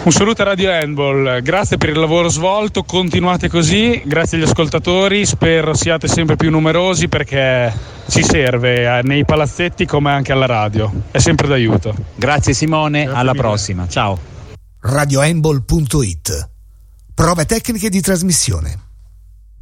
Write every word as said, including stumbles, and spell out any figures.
Un saluto a Radio Handball, grazie per il lavoro svolto, continuate così, grazie agli ascoltatori, spero siate sempre più numerosi perché ci serve nei palazzetti come anche alla radio, è sempre d'aiuto. Grazie Simone, Grazie alla mille. prossima, ciao. radiohandball punto it. Prove tecniche di trasmissione.